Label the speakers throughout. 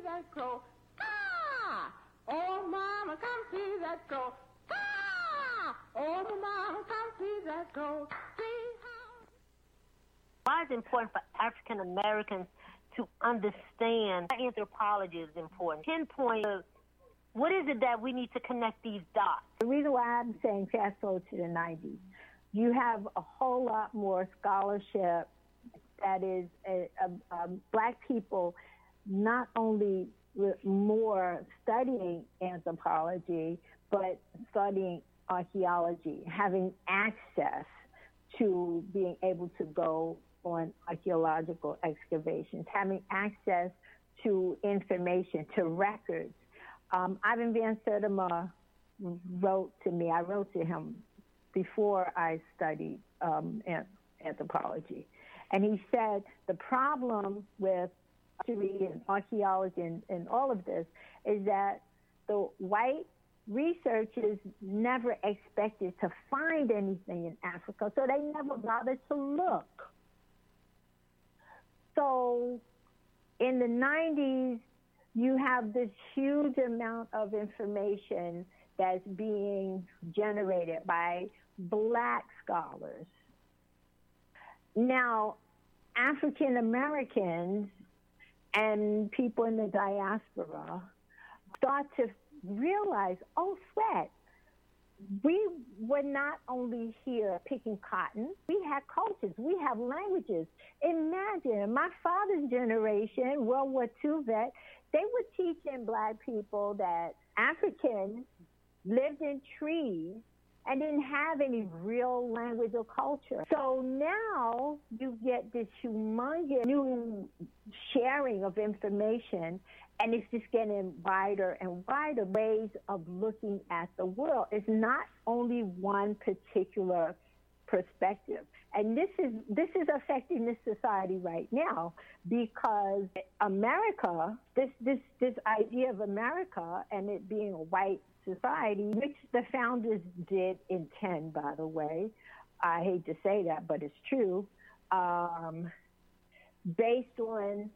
Speaker 1: that crow. Ah! Oh, mama, come see that crow. Ah! Oh, mama, come see that crow. See how...
Speaker 2: Why is it important for African Americans to understand anthropology is important? Pinpoint what is it that we need to connect these dots?
Speaker 3: The reason why I'm saying fast forward to the 90s, you have a whole lot more scholarship that is black people not only more studying anthropology, but studying archaeology, having access to being able to go on archaeological excavations, having access to information, to records. Ivan Van Sertima wrote to me. I wrote to him before I studied anthropology. And he said the problem with history and archaeology and all of this is that the white researchers never expected to find anything in Africa, so they never bothered to look. So in the 90s, you have this huge amount of information that's being generated by black scholars. Now, African Americans and people in the diaspora start to realize, oh, sweat, we were not only here picking cotton, we had cultures, we have languages. Imagine my father's generation, World War II vet, they were teaching black people that Africans lived in trees and didn't have any real language or culture. So now you get this humongous new sharing of information, and it's just getting wider and wider ways of looking at the world. It's not only one particular perspective. And this is affecting this society right now, because America, this idea of America and it being a white society, which the founders did intend, by the way, I hate to say that, but it's true, based on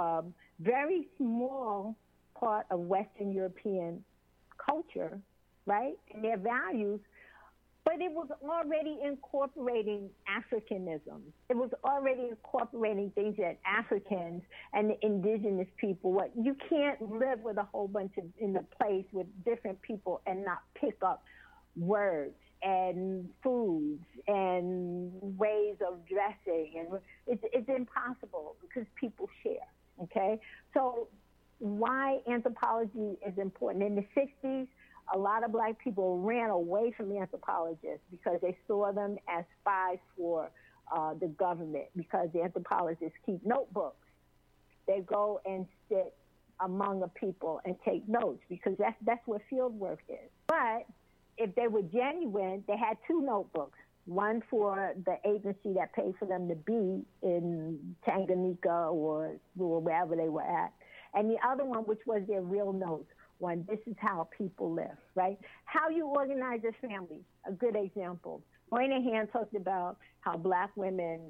Speaker 3: very small part of Western European culture, right, and their values, but it was already incorporating Africanism. It was already incorporating things that Africans and the indigenous people, what you can't live with a whole bunch of in a place with different people and not pick up words and foods and ways of dressing, and it's impossible because people share. Okay, so why anthropology is important in the 60s? A lot of black people ran away from the anthropologists because they saw them as spies for the government, because the anthropologists keep notebooks. They go and sit among the people and take notes, because that's what field work is. But if they were genuine, they had two notebooks, one for the agency that paid for them to be in Tanganyika or wherever they were at, and the other one, which was their real notes. One, this is how people live, right? How you organize a family, a good example. Moynihan talked about how black women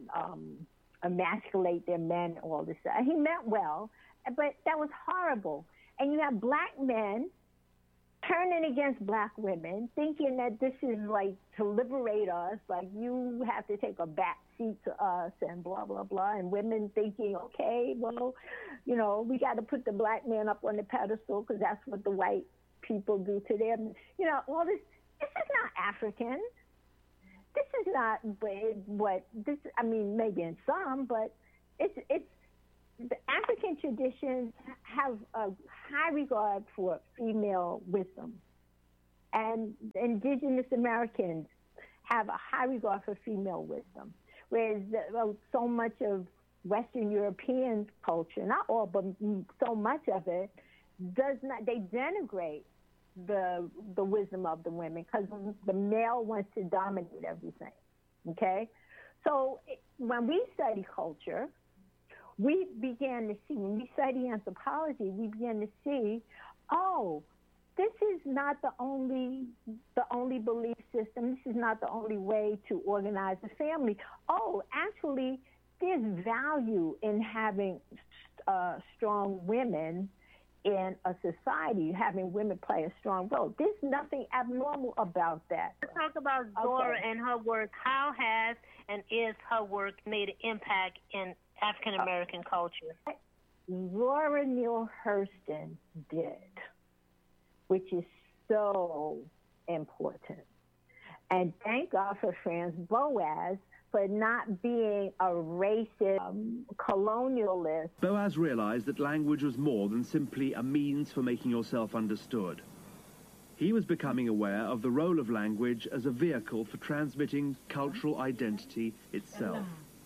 Speaker 3: emasculate their men, all this stuff. He meant well, but that was horrible. And you have black men turning against black women, thinking that this is like to liberate us, like you have to take a back seat to us and blah, blah, blah. And women thinking, okay, well, you know, we got to put the black man up on the pedestal because that's what the white people do to them. You know, all this is not African. This is not what this, I mean, maybe in some, but it's the African traditions have a high regard for female wisdom, and the indigenous Americans have a high regard for female wisdom, whereas so much of Western European culture, not all, but so much of it, does not, they denigrate the wisdom of the women because the male wants to dominate everything, okay? So when we study culture, we began to see, when we study anthropology, we began to see, oh, this is not the only belief system. This is not the only way to organize a family. Oh, actually, there's value in having strong women in a society, having women play a strong role. There's nothing abnormal about that.
Speaker 2: Let's talk about Zora and her work. How has and is her work made an impact in African American culture?
Speaker 3: Zora Neale Hurston did, which is so important. And thank God for Franz Boas for not being a racist colonialist.
Speaker 4: Boas realized that language was more than simply a means for making yourself understood. He was becoming aware of the role of language as a vehicle for transmitting cultural identity itself.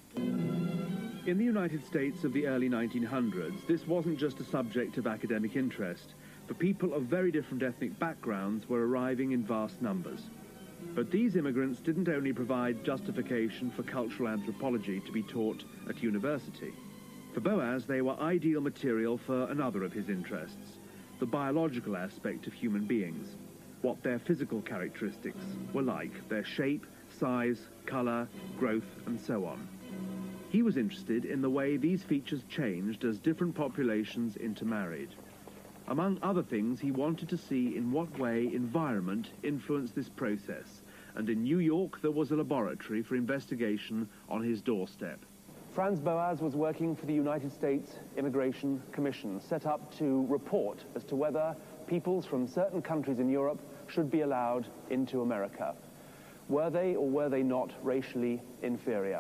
Speaker 4: In the United States of the early 1900s, this wasn't just a subject of academic interest, for people of very different ethnic backgrounds were arriving in vast numbers. But these immigrants didn't only provide justification for cultural anthropology to be taught at university. For Boas, they were ideal material for another of his interests, the biological aspect of human beings, what their physical characteristics were like, their shape, size, color, growth, and so on. He was interested in the way these features changed as different populations intermarried. Among other things, he wanted to see in what way environment influenced this process, and in New York there was a laboratory for investigation on his doorstep.
Speaker 5: Franz Boas was working for the United States Immigration Commission, set up to report as to whether peoples from certain countries in Europe should be allowed into America. Were they or were they not racially inferior?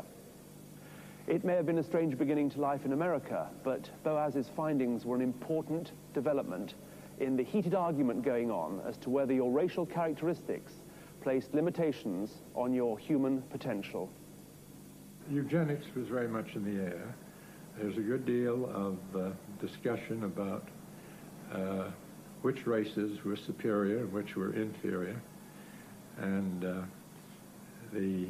Speaker 5: It may have been a strange beginning to life in America, but Boas's findings were an important development in the heated argument going on as to whether your racial characteristics placed limitations on your human potential.
Speaker 6: Eugenics was very much in the air. There's a good deal of discussion about which races were superior and which were inferior, and the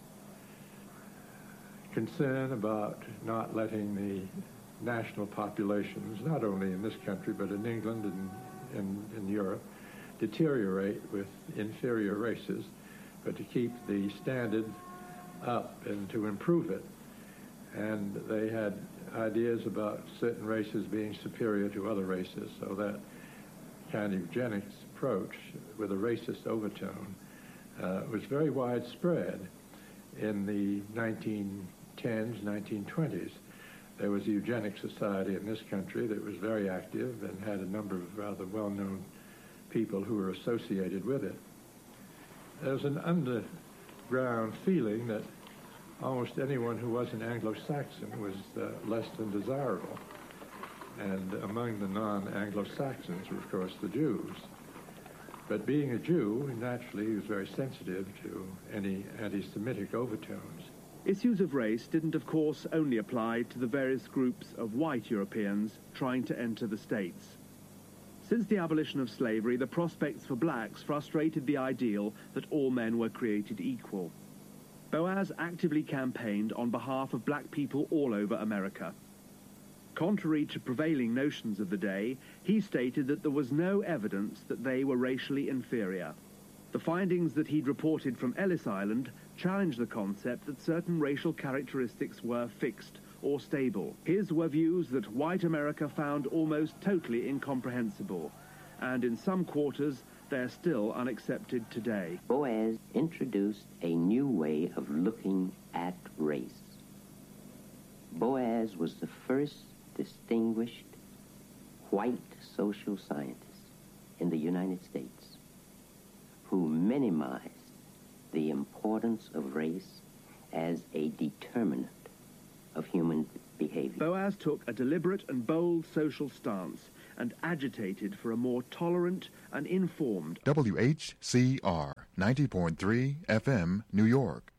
Speaker 6: concern about not letting the national populations, not only in this country but in England and in Europe, deteriorate with inferior races, but to keep the standard up and to improve it. And they had ideas about certain races being superior to other races, so that kind of eugenics approach with a racist overtone was very widespread in the 1910s, 1920s. There was a eugenics society in this country that was very active and had a number of rather well-known people who were associated with it. There was an underground feeling that almost anyone who wasn't Anglo-Saxon was less than desirable. And among the non-Anglo-Saxons were, of course, the Jews. But being a Jew, naturally, he was very sensitive to any anti-Semitic overtones.
Speaker 4: Issues of race didn't, of course, only apply to the various groups of white Europeans trying to enter the States. Since the abolition of slavery, the prospects for blacks frustrated the ideal that all men were created equal. Boas actively campaigned on behalf of black people all over America. Contrary to prevailing notions of the day, he stated that there was no evidence that they were racially inferior. The findings that he'd reported from Ellis Island challenged the concept that certain racial characteristics were fixed or stable. His were views that white America found almost totally incomprehensible, and in some quarters they're still unaccepted today.
Speaker 7: Boas introduced a new way of looking at race. Boas was the first distinguished white social scientist in the United States who minimized the importance of race as a determinant of human behavior.
Speaker 4: Boas took a deliberate and bold social stance and agitated for a more tolerant and informed
Speaker 8: WHCR 90.3 FM, New York.